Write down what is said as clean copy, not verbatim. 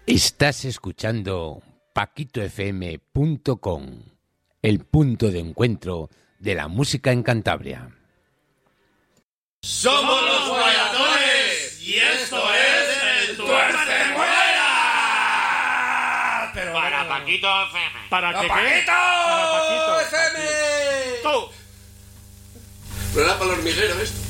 Estás escuchando paquitofm.com, el punto de encuentro de la música en Cantabria. ¡Somos los Guayatones! ¡Y esto es el Tuerce Muera! Pero para Paquito FM. ¿Para qué? ¡Paquito! Para Paquito FM! ¡Tú! Pero era para el hormiguero esto.